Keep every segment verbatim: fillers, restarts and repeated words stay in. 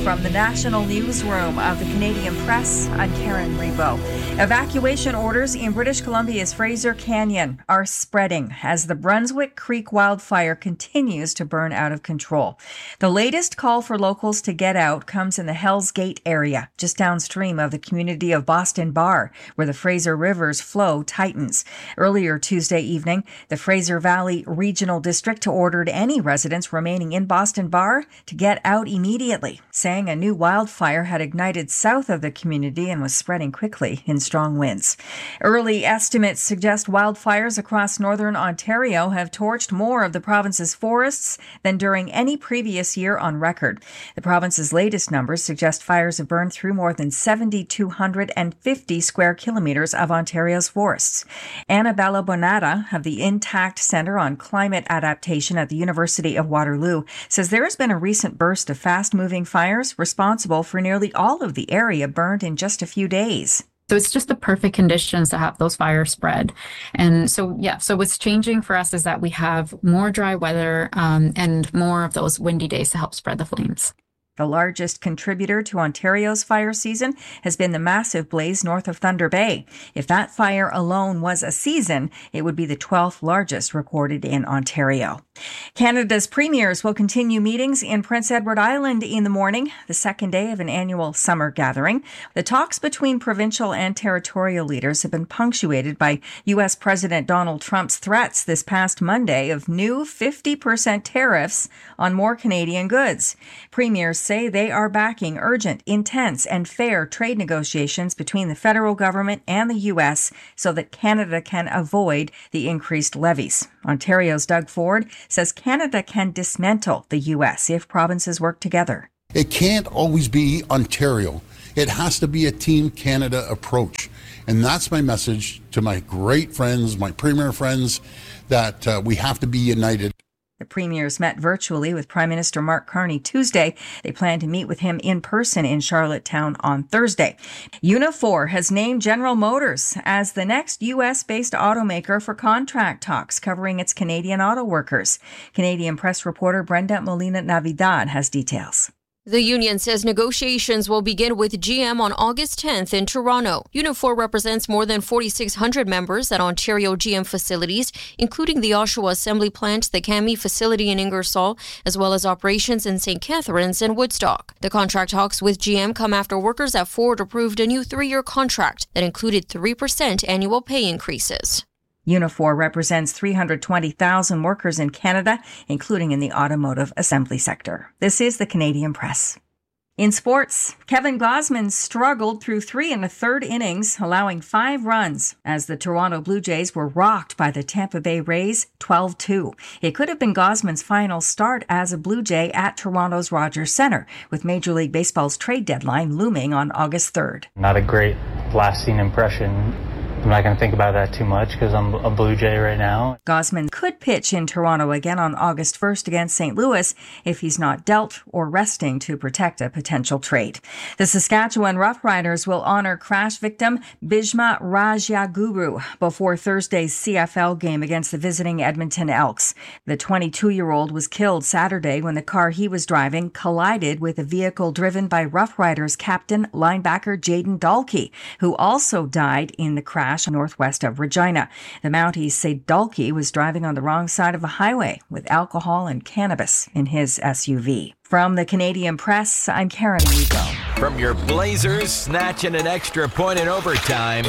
From the National Newsroom of the Canadian Press, I'm Karen Rebo. Evacuation orders in British Columbia's Fraser Canyon are spreading as the Brunswick Creek wildfire continues to burn out of control. The latest call for locals to get out comes in the Hells Gate area, just downstream of the community of Boston Bar, where the Fraser River's flow tightens. Earlier Tuesday evening, the Fraser Valley Regional District ordered any residents remaining in Boston Bar to get out immediately, saying a new wildfire had ignited south of the community and was spreading quickly in strong winds. Early estimates suggest wildfires across northern Ontario have torched more of the province's forests than during any previous year on record. The province's latest numbers suggest fires have burned through more than seven thousand two hundred fifty square kilometres of Ontario's forests. Annabella Bonata of the Intact Centre on Climate Adaptation at the University of Waterloo says there has been a recent burst of fast-moving fires responsible for nearly all of the area burned in just a few days. So it's just the perfect conditions to have those fires spread. And so, yeah, so what's changing for us is that we have more dry weather um, and more of those windy days to help spread the flames. The largest contributor to Ontario's fire season has been the massive blaze north of Thunder Bay. If that fire alone was a season, it would be the twelfth largest recorded in Ontario. Canada's premiers will continue meetings in Prince Edward Island in the morning, the second day of an annual summer gathering. The talks between provincial and territorial leaders have been punctuated by U S President Donald Trump's threats this past Monday of new fifty percent tariffs on more Canadian goods. Premiers say they are backing urgent, intense, and fair trade negotiations between the federal government and the U S so that Canada can avoid the increased levies. Ontario's Doug Ford says Canada can dismantle the U S if provinces work together. It can't always be Ontario. It has to be a Team Canada approach. And that's my message to my great friends, my premier friends, that uh, we have to be united. The premiers met virtually with Prime Minister Mark Carney Tuesday. They plan to meet with him in person in Charlottetown on Thursday. Unifor has named General Motors as the next U S-based automaker for contract talks covering its Canadian auto workers. Canadian press reporter Brenda Molina-Navidad has details. The union says negotiations will begin with G M on August tenth in Toronto. Unifor represents more than forty-six hundred members at Ontario G M facilities, including the Oshawa Assembly Plant, the Cami facility in Ingersoll, as well as operations in Saint Catharines and Woodstock. The contract talks with G M come after workers at Ford approved a new three-year contract that included three percent annual pay increases. Unifor represents three hundred twenty thousand workers in Canada, including in the automotive assembly sector. This is the Canadian Press. In sports, Kevin Gausman struggled through three and a third innings, allowing five runs as the Toronto Blue Jays were rocked by the Tampa Bay Rays twelve two. It could have been Gausman's final start as a Blue Jay at Toronto's Rogers Centre, with Major League Baseball's trade deadline looming on August third. Not a great lasting impression. I'm not going to think about that too much because I'm a Blue Jay right now. Gausman could pitch in Toronto again on August first against Saint Louis if he's not dealt or resting to protect a potential trade. The Saskatchewan Roughriders will honor crash victim Bhishma Rajaguru before Thursday's C F L game against the visiting Edmonton Elks. The twenty-two-year-old was killed Saturday when the car he was driving collided with a vehicle driven by Roughriders captain linebacker Jaden Dalkey, who also died in the crash northwest of Regina. The Mounties say Dalkey was driving on the wrong side of the highway with alcohol and cannabis in his S U V. From the Canadian Press, I'm Karen Rego. From your Blazers snatching an extra point in overtime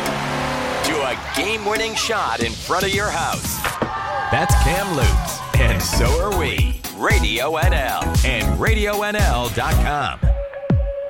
to a game-winning shot in front of your house. That's Cam Lutz, and so are we. Radio N L and radio N L dot com.